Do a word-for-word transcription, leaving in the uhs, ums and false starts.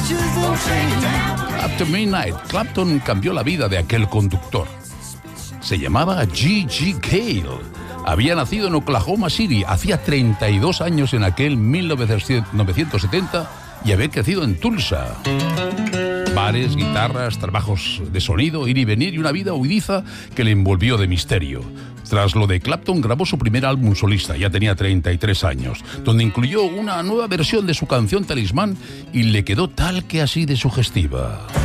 After Midnight, Clapton cambió la vida de aquel conductor. Se llamaba G G Cale. Había nacido en Oklahoma City, hacía treinta y dos años en aquel mil novecientos setenta y había crecido en Tulsa. Bares, guitarras, trabajos de sonido, ir y venir y una vida huidiza que le envolvió de misterio. Tras lo de Clapton, grabó su primer álbum solista, ya tenía treinta y tres años, donde incluyó una nueva versión de su canción Talismán y le quedó tal que así de sugestiva.